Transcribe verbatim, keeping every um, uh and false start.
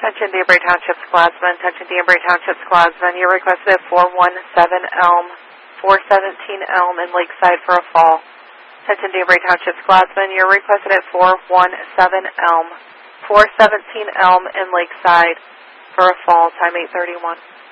Attention Danbury Township's Glassman, attention Danbury Township's Glassman. You're requested at four one seven Elm, four seventeen Elm in Lakeside for a fall. Attention Danbury Township's Glassman, you're requested at four one seven Elm, four seventeen Elm in Lakeside for a fall, time eight thirty-one.